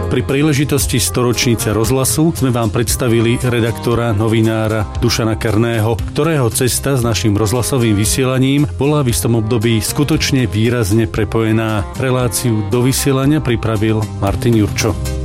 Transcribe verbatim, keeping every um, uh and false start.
Pri príležitosti storočnice rozhlasu sme vám predstavili redaktora, novinára Dušana Kerného, ktorého cesta s našim rozhlasovým vysielaním bola v istom období skutočne výrazne prepojená. Reláciu do vysielania pripravil Martin Jurčo.